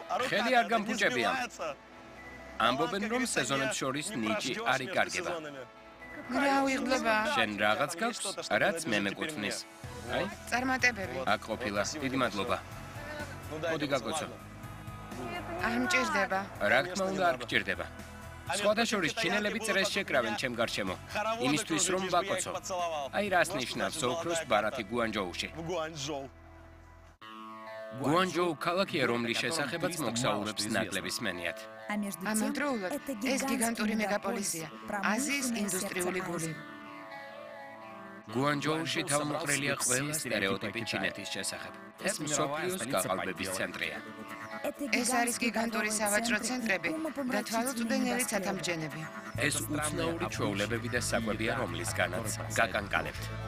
ხელი არ გამფუჭებია. ამბობენ, რომ სეზონებს შორის ნიჭი არ იკარგება. რა უიღბლება? შენ რაღაც გაქვს, რაც მე მეკუთვნის. აი, წარმატებები. აქ ყოფილა. დიდი მადლობა. მოდი გაგოცო. არ მჭირდება. რა თქმა უნდა არ გჭირდება. სხვადასხვა ჩინელები წრეს შეკრავენ ჩემ გარშემო. იმისთვის რომ ვაკოცო. აი რას ნიშნავს ოქროს ბარათი გუანჯოუში. გუანჯოუ ქალაქია, რომლის შესახებაც მოგზაურებს ნაკლები სმენიათ. ამავდროულად ეს გიგანტური მეგაპოლისია, აზიის ინდუსტრიული გული. გუანჯოუში თავმოყრილია ყველა სტერეოტიპი ჩინეთის შესახებ. ეს მსოფლიოს გაყალბების ცენტრია. ეს არის გიგანტური სავაჭრო ცენტრები და თვალუწვდენელი ცათამბჯენები. ეს უცნაური ჩვეულებები და საკვებია, რომლისგანაც გაკანკალებთ.